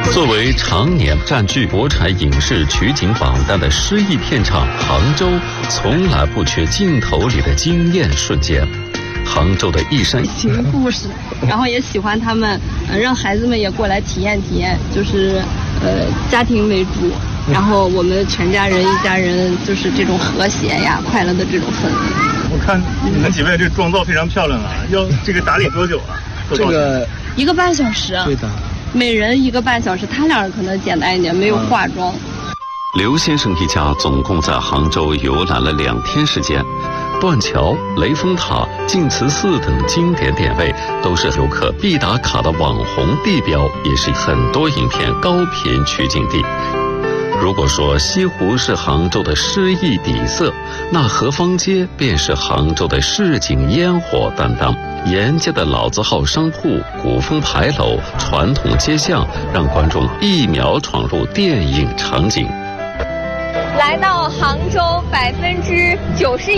作为常年占据国产影视取景榜单的诗意片场，杭州从来不缺镜头里的惊艳瞬间。杭州的一山情故事，然后也喜欢他们，让孩子们也过来体验体验，就是家庭为主，然后我们全家人一家人就是这种和谐呀、快乐的这种氛围。 我看你们几位这妆造非常漂亮啊，要这个打理多久啊？ 这个 1个半小时。 对的， 每人1个半小时，他俩可能简单一点，没有化妆。 刘先生一家总共在杭州游览了2天时间。断桥、雷峰塔、净慈寺等经典点位都是游客必打卡的网红地标，也是很多影片高频取景地。如果说西湖是杭州的诗意底色，那河坊街便是杭州的市井烟火担当。沿街的老字号商铺、古风牌楼、传统街巷，让观众一秒闯入电影场景。 来到杭州，91%。